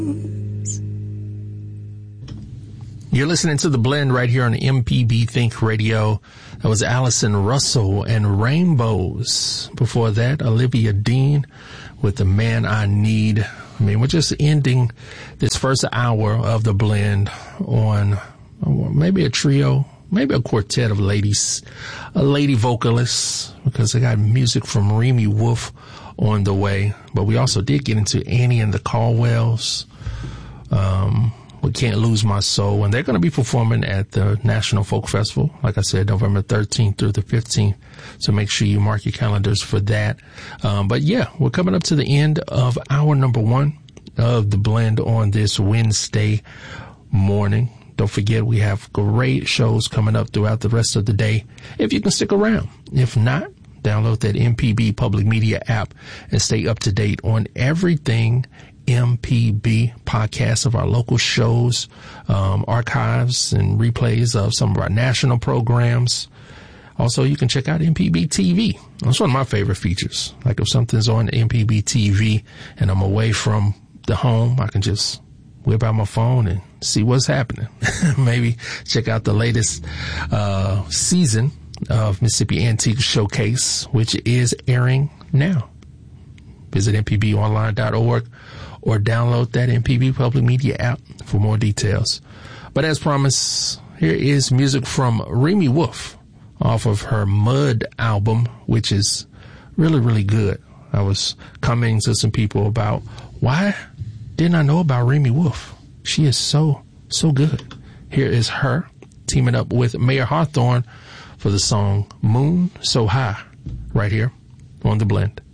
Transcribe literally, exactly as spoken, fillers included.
You're listening to The Blend right here on M P B Think Radio. That was Allison Russell and Rainbows. Before that, Olivia Dean with The Man I Need. I mean, we're just ending this first hour of The Blend on maybe a trio, maybe a quartet of ladies, a lady vocalist, because I got music from Remy Wolf on the way. But we also did get into Annie and the Caldwells. Um, We Can't Lose My Soul, and they're going to be performing at the National Folk Festival, like I said, November thirteenth through the fifteenth, so make sure you mark your calendars for that. Um, but yeah, we're coming up to the end of hour number one of The Blend on this Wednesday morning. Don't forget, we have great shows coming up throughout the rest of the day, if you can stick around. If not, download that M P B Public Media app and stay up to date on everything M P B, podcasts of our local shows, um, archives and replays of some of our national programs. Also, you can check out M P B T V. That's one of my favorite features. Like if something's on M P B T V and I'm away from the home, I can just whip out my phone and see what's happening. Maybe check out the latest uh, season of Mississippi Antique Showcase, which is airing now. Visit M P B online dot org. or download that M P B Public Media app for more details. But as promised, here is music from Remy Wolf off of her Mud album, which is really, really good. I was commenting to some people about why didn't I know about Remy Wolf? She is so, so good. Here is her teaming up with Mayor Hawthorne for the song Moon So High right here on The Blend.